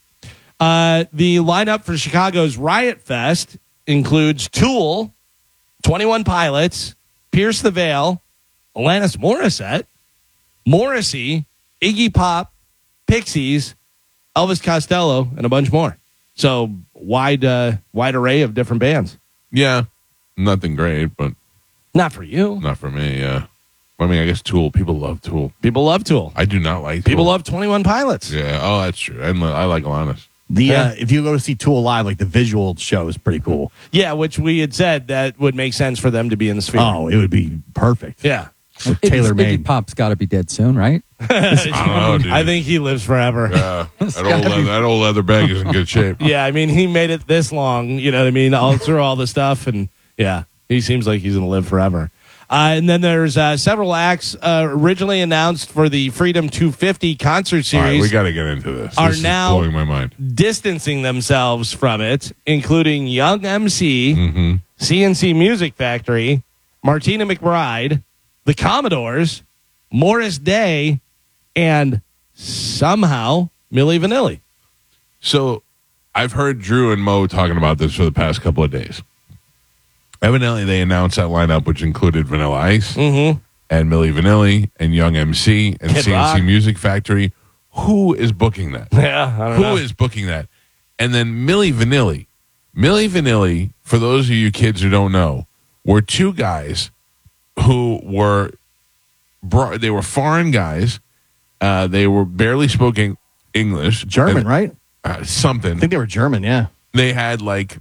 Uh, the lineup for Chicago's Riot Fest includes Tool, twenty-one Pilots, Pierce the Veil, Alanis Morissette, Morrissey, Iggy Pop, Pixies, Elvis Costello, and a bunch more. So wide, uh, wide array of different bands. Yeah. Nothing great, but Not for you. not for me. Yeah. I mean, I guess Tool. People love Tool. People love Tool. I do not like People Tool. love twenty-one Pilots. Yeah. Oh, that's true. And I like Alanis. The Yeah. uh, if you go to see Tool live, like the visual show is pretty cool. Yeah, which we had said that would make sense for them to be in the Sphere. Oh, it would be perfect. Yeah. Tailor Iggy made. Pop's got to be dead soon, right? I don't know, dude. I think he lives forever. Yeah. that, old leather, that old leather bag is in good shape. Yeah, I mean, he made it this long, you know what I mean, all through all the stuff. And yeah, he seems like he's going to live forever. Uh, and then there's uh, several acts uh, originally announced for the Freedom two fifty concert All right, series we got to get into this. Are this is now- blowing my mind. distancing themselves from it, including Young M C, Mm-hmm. C N C Music Factory, Martina McBride, the Commodores, Morris Day, and somehow Milli Vanilli. So I've heard Drew and Mo talking about this for the past couple of days. Evidently, they announced that lineup, which included Vanilla Ice Mm-hmm. and Milli Vanilli and Young M C and Kid C N C Rock. Music Factory. Who is booking that? Yeah, I don't Who know. is booking that? And then Milli Vanilli. Milli Vanilli, for those of you kids who don't know, were two guys who were bro- they were foreign guys. Uh, they were barely spoken English, German, And, right? uh, something. I think they were German. Yeah. They had like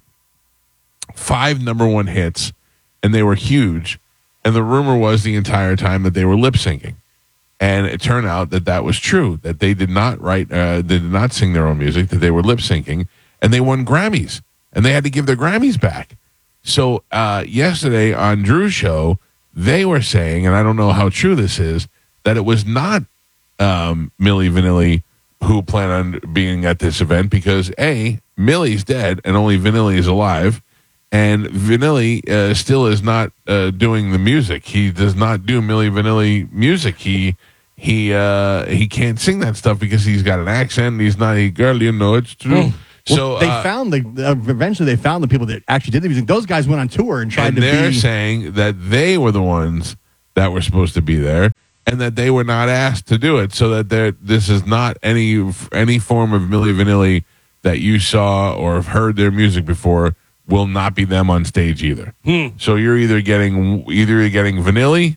five number one hits, and they were huge. And the rumor was the entire time that they were lip syncing. And it turned out that that was true, that they did not write, uh, they did not sing their own music, that they were lip syncing, and they won Grammys, and they had to give their Grammys back. So uh, yesterday on Drew's show, they were saying, and I don't know how true this is, that it was not um, Milli Vanilli who plan on being at this event because A, Millie's dead and only Vanilli is alive. And Vanilli uh, still is not uh, doing the music. He does not do Milli Vanilli music. He he uh, he can't sing that stuff because he's got an accent. He's not a girl, you know it's true. Well, so they uh, found the uh, eventually they found the people that actually did the music. Those guys went on tour and tried and to they're be. saying that they were the ones that were supposed to be there, and that they were not asked to do it. So that there, this is not any any form of Milli Vanilli that you saw or have heard their music before. Will not be them on stage either. Hmm. So you're either getting either you're getting Vanilli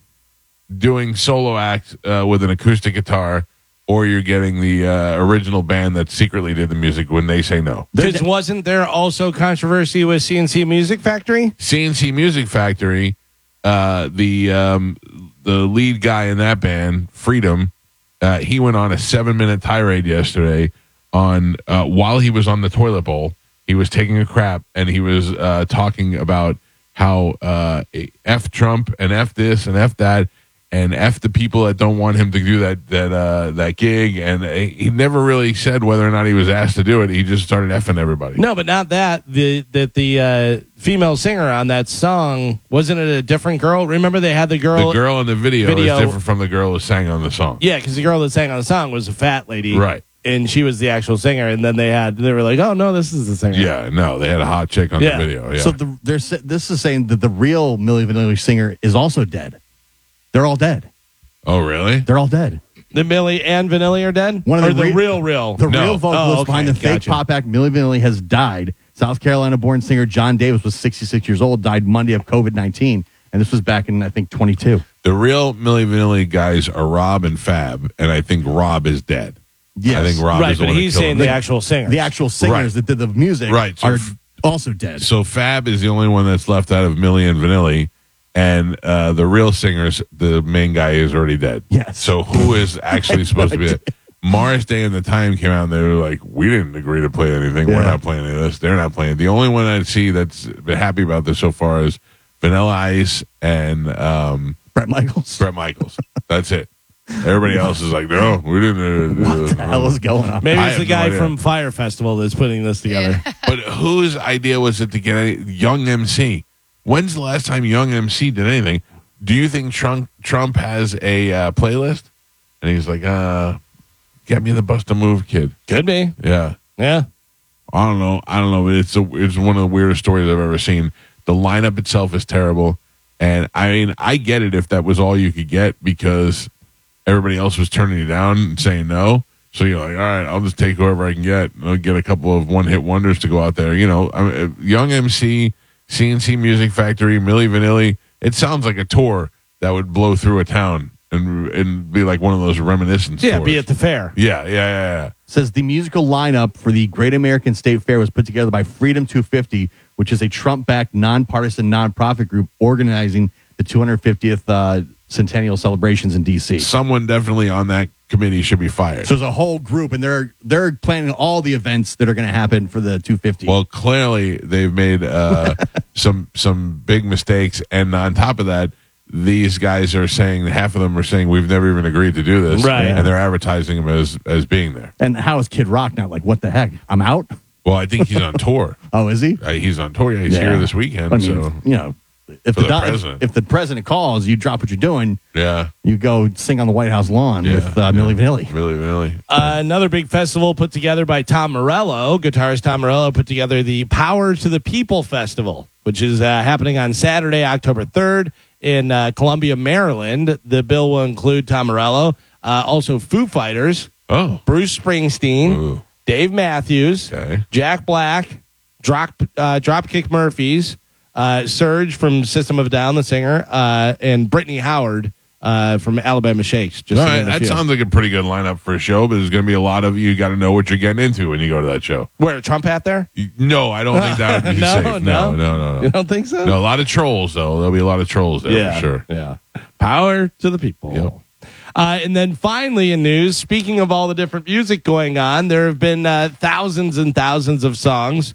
doing solo act uh, with an acoustic guitar, or you're getting the uh, original band that secretly did the music when they say no. Because wasn't there also controversy with C N C Music Factory? C N C Music Factory, uh, the um, the lead guy in that band, Freedom, uh, he went on a seven minute tirade yesterday on uh, while he was on the toilet bowl. He was taking a crap and he was uh, talking about how uh, F Trump and F this and F that and F the people that don't want him to do that that uh, that gig. And he never really said whether or not he was asked to do it. He just started effing everybody. No, but not that. The that the uh, female singer on that song, wasn't it a different girl? Remember they had the girl. The girl in the video, video- is different from the girl who sang on the song. Yeah, because the girl that sang on the song was a fat lady. Right. And she was the actual singer. And then they had, they were like, oh, no, this is the singer. Yeah, no, they had a hot chick on Yeah. the video. Yeah. So the, they're, sa- this is saying that the real Milli Vanilli singer is also dead. They're all dead. oh, really? They're all dead. The Millie and Vanilli are dead? One of or the the re- real, real? The No. real vocalist Oh, okay. behind the fake Gotcha. pop act, Milli Vanilli, has died. South Carolina-born singer John Davis was sixty-six years old, died Monday of COVID nineteen, and this was back in, I think, twenty-two. The real Milli Vanilli guys are Rob and Fab, and I think Rob is dead. Yes. I think Rob right, is the but one he's that killed saying him. the actual singer. The actual singers Right. that did the music Right, so are f- also dead. So Fab is the only one that's left out of Milli and Vanilli, and uh, the real singers, the main guy is already dead. Yes. So who is actually supposed to be it? Morris Day and the Time came out and they were like, we didn't agree to play anything. We're Yeah. not playing any of this. They're not playing. The only one I see that's been happy about this so far is Vanilla Ice and um, Brett Michaels. Bret Michaels. That's it. Everybody else is like, no, we didn't. Uh, What the hell is going on? Maybe I it's the have no guy idea. from Fire Festival that's putting this together. But whose idea was it to get a Young M C? When's the last time Young M C did anything? Do you think Trump Trump has a uh, playlist? And he's like, uh, get me the Bust a Move kid. Could be. Yeah. Yeah. I don't know. I don't know. But it's a, it's one of the weirdest stories I've ever seen. The lineup itself is terrible. And I mean, I get it if that was all you could get because everybody else was turning you down and saying no. So you're like, all right, I'll just take whoever I can get. I'll get a couple of one hit wonders to go out there. You know, I mean, Young M C, C N C Music Factory, Milli Vanilli. It sounds like a tour that would blow through a town and and be like one of those reminiscence Yeah, tours. be at the fair. Yeah, yeah, yeah, yeah. Says the musical lineup for the Great American State Fair was put together by Freedom two fifty, which is a Trump-backed nonpartisan nonprofit group organizing the two hundred fiftieth uh, centennial celebrations in D C. Someone definitely on that committee should be fired. So there's a whole group, and they're they're planning all the events that are going to happen for the two fifty. Well, clearly they've made uh, some some big mistakes, and on top of that, these guys are saying half of them are saying we've never even agreed to do this, Right. And they're advertising him as as being there. And how is Kid Rock now? Like, what the heck? I'm out. Well, I think he's on tour. Oh, is he? Uh, he's on tour. Yeah, he's Yeah. here this weekend. I mean, so you know, if For the, the do- if, president. if the president calls, you drop what you're doing. yeah, You go sing on the White House lawn yeah, with uh, yeah. Milli Vanilli. Really, really. Uh, another big festival put together by Tom Morello. Guitarist Tom Morello put together the Power to the People Festival, which is uh, happening on Saturday, October third in uh, Columbia, Maryland. The bill will include Tom Morello, uh, also Foo Fighters, Oh, Bruce Springsteen, Ooh. Dave Matthews, okay. Jack Black, Drop, uh, Dropkick Murphys, uh, Surge from System of a Down, the singer, uh, and Brittany Howard uh, from Alabama Shakes. Just All to right, name a that few. sounds like a pretty good lineup for a show, but there's going to be a lot of you got to know what you're getting into when you go to that show. Wear a Trump hat there? You- No, I don't think that would be No, safe. no. No, no, no, no. You don't think so? No, a lot of trolls though. There'll be a lot of trolls there for sure. Yeah. Power to the people. Yep. Uh, and then finally in news, speaking of all the different music going on, there have been uh, thousands and thousands of songs,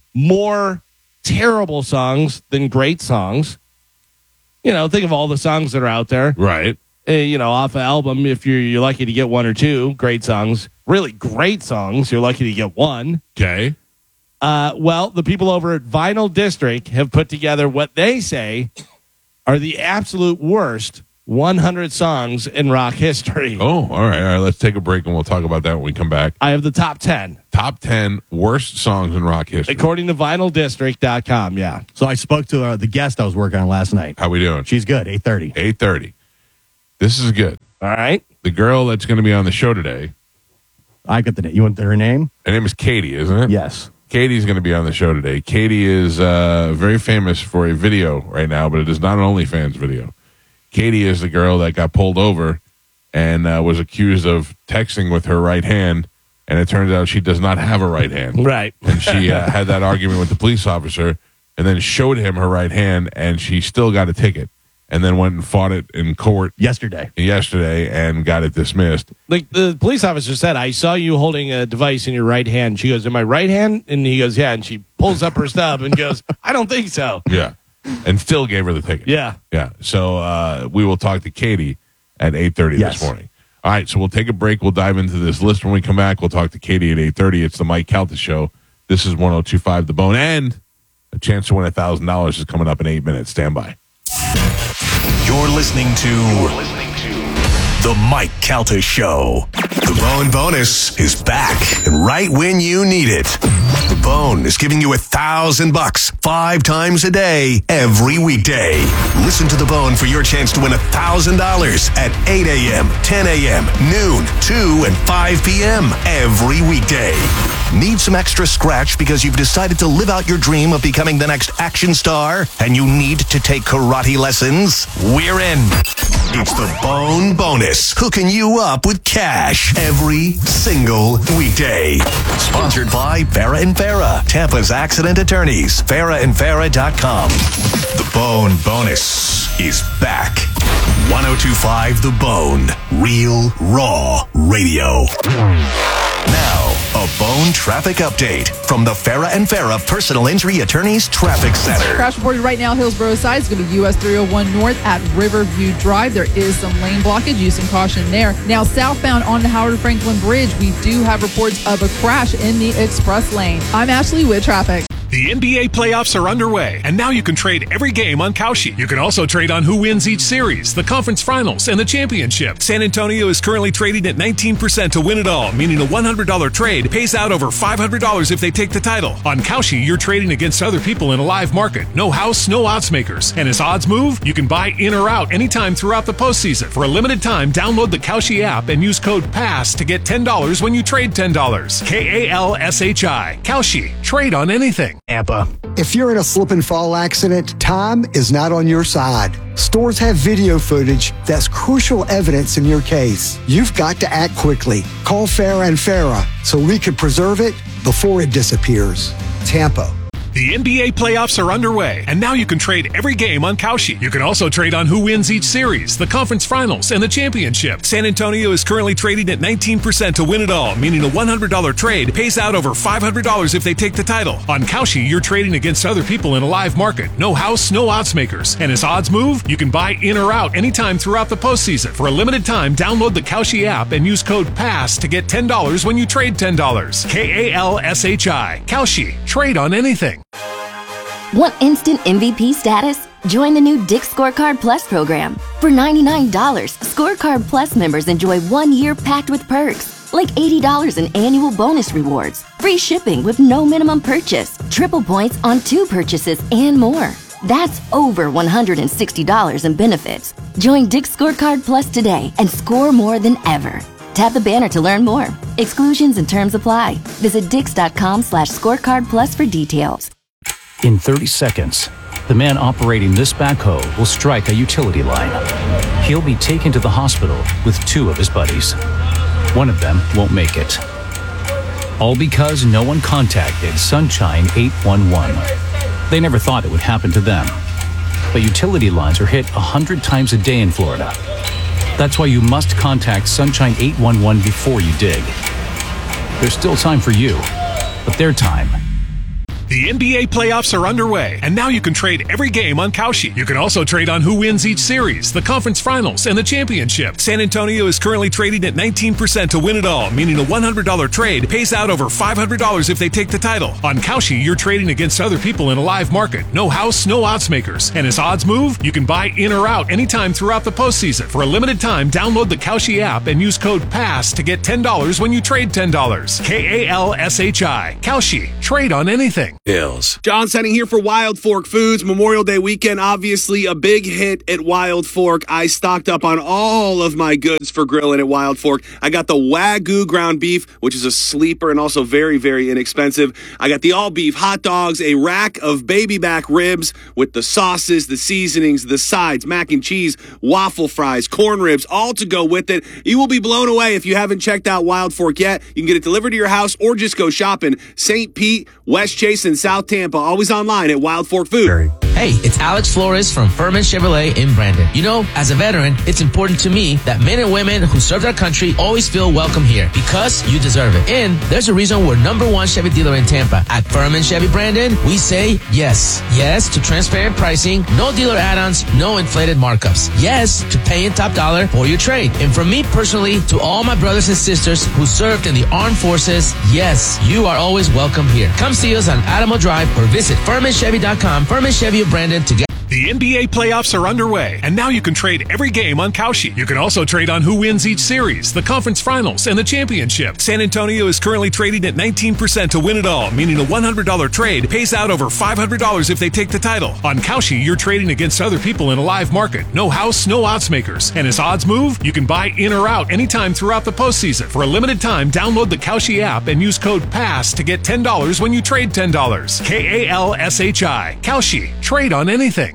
more terrible songs than great songs. You know, think of all the songs that are out there. Right. uh, you know, off an album, if you're, you're lucky to get one or two great songs, really great songs, you're lucky to get one. Okay. Uh, well, the people over at Vinyl District have put together what they say are the absolute worst one hundred songs in rock history. Oh, all right. All right. Let's take a break and we'll talk about that when we come back. I have the top ten. Top ten worst songs in rock history. According to vinyl district dot com, yeah. So I spoke to uh, the guest I was working on last night. How we doing? She's good, eight thirty. eight thirty. This is good. All right. The girl that's going to be on the show today, I got the name. You want her name? her name is Katie, isn't it? Yes. Katie's going to be on the show today. Katie is uh, very famous for a video right now, but it is not an OnlyFans video. Katie is the girl that got pulled over and uh, was accused of texting with her right hand, and it turns out she does not have a right hand. Right. And she uh, had that argument with the police officer and then showed him her right hand, and she still got a ticket and then went and fought it in court Yesterday. yesterday and got it dismissed. Like the police officer said, I saw you holding a device in your right hand. She goes, in my right hand? And he goes, yeah. And she pulls up her stub and goes, I don't think so. Yeah. And still gave her the ticket. Yeah. Yeah. So uh, we will talk to Katie at eight thirty Yes. this morning. All right. So we'll take a break. We'll dive into this list when we come back. We'll talk to Katie at eight thirty. It's the Mike Calta Show. This is one oh two point five The Bone. And a chance to win one thousand dollars is coming up in eight minutes. Stand by. You're listening to, You're listening to The Mike Calta Show. The Bone Bonus is back and right when you need it. The Bone is giving you a thousand bucks five times a day, every weekday. Listen to The Bone for your chance to win a thousand dollars at eight a.m., ten a.m., noon, two, and five p.m. every weekday. Need some extra scratch because you've decided to live out your dream of becoming the next action star and you need to take karate lessons? We're in. It's the Bone Bonus, hooking you up with cash every single weekday. Sponsored by Farah and Farah, Tampa's accident attorneys, farah and farah dot com. The Bone Bonus is back. one oh two point five The Bone, real, raw radio. Now, a Bone traffic update from the Farah and Farah Personal Injury Attorneys Traffic Center. Crash reported right now, Hillsborough side. It's going to be U S three oh one north at Riverview Drive. There is some lane blockage. Use some caution there. Now, southbound on the Howard Franklin Bridge, we do have reports of a crash in the express lane. I'm Ashley with traffic. The N B A playoffs are underway, and now you can trade every game on Kalshi. You can also trade on who wins each series, the conference finals, and the championship. San Antonio is currently trading at nineteen percent to win it all, meaning a one hundred dollars trade pays out over five hundred dollars if they take the title. On Kalshi, you're trading against other people in a live market. No house, no odds makers. And as odds move, you can buy in or out anytime throughout the postseason. For a limited time, download the Kalshi app and use code PASS to get ten dollars when you trade ten dollars. K A L S H I. Kalshi. Trade on anything. Tampa. If you're in a slip and fall accident, time is not on your side. Stores have video footage that's crucial evidence in your case. You've got to act quickly. Call Farah and Farah so we can preserve it before it disappears. Tampa. The N B A playoffs are underway, and now you can trade every game on Kalshi. You can also trade on who wins each series, the conference finals, and the championship. San Antonio is currently trading at nineteen percent to win it all, meaning a one hundred dollars trade pays out over five hundred dollars if they take the title. On Kalshi, you're trading against other people in a live market. No house, no odds makers. And as odds move, you can buy in or out anytime throughout the postseason. For a limited time, download the Kalshi app and use code PASS to get ten dollars when you trade ten dollars. K A L S H I. Kalshi. Trade on anything. Want instant M V P status? Join the new Dick's Scorecard Plus program. For ninety-nine dollars, Scorecard Plus members enjoy one year packed with perks, like eighty dollars in annual bonus rewards, free shipping with no minimum purchase, triple points on two purchases, and more. That's over one hundred sixty dollars in benefits. Join Dick's Scorecard Plus today and score more than ever. Tap the banner to learn more. Exclusions and terms apply. Visit dix.com slash scorecard plus for details. In thirty seconds, the man operating this backhoe will strike a utility line. He'll be taken to the hospital with two of his buddies. One of them won't make it. All because no one contacted Sunshine eight one one. They never thought it would happen to them. But utility lines are hit one hundred times a day in Florida. That's why you must contact Sunshine eight one one before you dig. There's still time for you, but their time The N B A playoffs are underway, and now you can trade every game on Kalshi. You can also trade on who wins each series, the conference finals, and the championship. San Antonio is currently trading at nineteen percent to win it all, meaning a one hundred dollars trade pays out over five hundred dollars if they take the title. On Kalshi, you're trading against other people in a live market. No house, no odds makers. And as odds move, you can buy in or out anytime throughout the postseason. For a limited time, download the Kalshi app and use code PASS to get ten dollars when you trade ten dollars. K A L S H I. Kalshi. Trade on anything. Bills. John Setting here for Wild Fork Foods. Memorial Day weekend, obviously a big hit at Wild Fork. I stocked up on all of my goods for grilling at Wild Fork. I got the Wagyu ground beef, which is a sleeper and also very, very inexpensive. I got the all beef hot dogs, a rack of baby back ribs with the sauces, the seasonings, the sides, mac and cheese, waffle fries, corn ribs, all to go with it. You will be blown away if you haven't checked out Wild Fork yet. You can get it delivered to your house or just go shopping. Saint Pete, West Chase, and South Tampa. Always online at Wild Fork Food. Hey, it's Alex Flores from Furman Chevrolet in Brandon. You know, as a veteran, it's important to me that men and women who served our country always feel welcome here because you deserve it. And there's a reason we're number one Chevy dealer in Tampa. At Furman Chevy Brandon, we say yes. Yes to transparent pricing, no dealer add-ons, no inflated markups. Yes to paying top dollar for your trade. And from me personally to all my brothers and sisters who served in the armed forces, yes, you are always welcome here. Come see us on Adamo Drive or visit Furman Chevy dot com. Furman Chevy of Brandon to get. The N B A playoffs are underway, and now you can trade every game on Kalshi. You can also trade on who wins each series, the conference finals, and the championship. San Antonio is currently trading at nineteen percent to win it all, meaning a one hundred dollars trade pays out over five hundred dollars if they take the title. On Kalshi, you're trading against other people in a live market. No house, no odds makers. And as odds move, you can buy in or out anytime throughout the postseason. For a limited time, download the Kalshi app and use code PASS to get ten dollars when you trade ten dollars. K A L S H I. Kalshi. Trade on anything.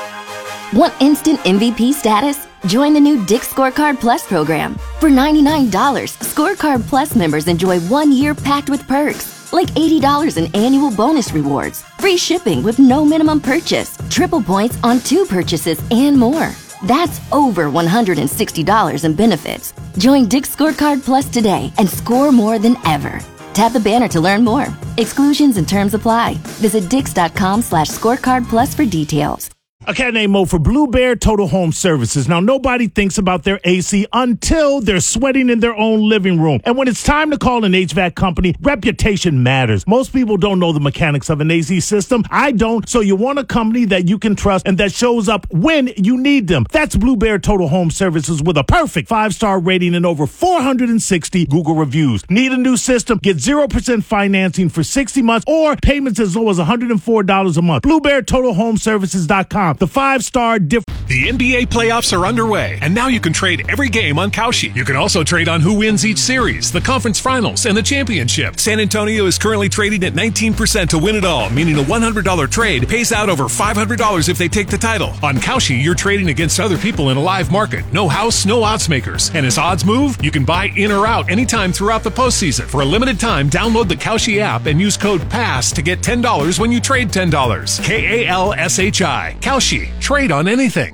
Want instant M V P status? Join the new Dick's Scorecard Plus program. For ninety-nine dollars, Scorecard Plus members enjoy one year packed with perks, like eighty dollars in annual bonus rewards, free shipping with no minimum purchase, triple points on two purchases, and more. That's over one hundred sixty dollars in benefits. Join Dick's Scorecard Plus today and score more than ever. Tap the banner to learn more. Exclusions and terms apply. Visit dix.com slash scorecard plus for details. A cat named Mo for Blue Bear Total Home Services. Now, nobody thinks about their A C until they're sweating in their own living room. And when it's time to call an H V A C company, reputation matters. Most people don't know the mechanics of an A C system. I don't. So you want a company that you can trust and that shows up when you need them. That's Blue Bear Total Home Services with a perfect five-star rating and over four hundred sixty Google reviews. Need a new system? Get zero percent financing for sixty months or payments as low as one hundred four dollars a month. Blue Bear Total Home Services dot com. The five-star difference. The N B A playoffs are underway, and now you can trade every game on Kalshi. You can also trade on who wins each series, the conference finals, and the championship. San Antonio is currently trading at nineteen percent to win it all, meaning a one hundred dollars trade pays out over five hundred dollars if they take the title. On Kalshi, you're trading against other people in a live market. No house, no odds makers. And as odds move, you can buy in or out anytime throughout the postseason. For a limited time, download the Kalshi app and use code PASS to get ten dollars when you trade ten dollars. K A L S H I. Kalshi. Trade on anything.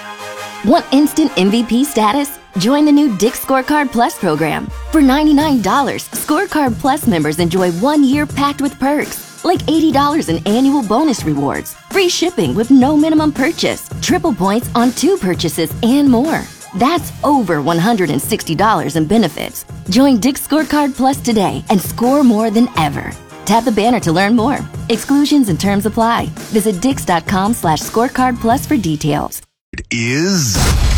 Want instant M V P status? Join the new Dick's Scorecard Plus program. For ninety-nine dollars, Scorecard Plus members enjoy one year packed with perks, like eighty dollars in annual bonus rewards, free shipping with no minimum purchase, triple points on two purchases, and more. That's over one hundred sixty dollars in benefits. Join Dick's Scorecard Plus today and score more than ever. Tap the banner to learn more. Exclusions and terms apply. Visit dix.com slash scorecard plus for details. It is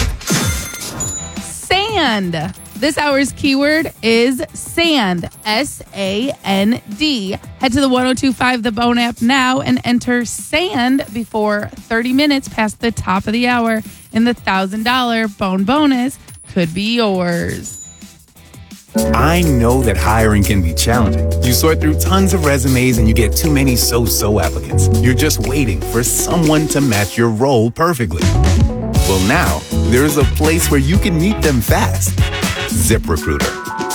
Sand. This hour's keyword is sand. S A N D. Head to the one oh two point five The Bone app now and enter sand before thirty minutes past the top of the hour. And the one thousand dollars Bone bonus could be yours. I know that hiring can be challenging. You sort through tons of resumes and you get too many so-so applicants. You're just waiting for someone to match your role perfectly. Well, now there's a place where you can meet them fast. ZipRecruiter.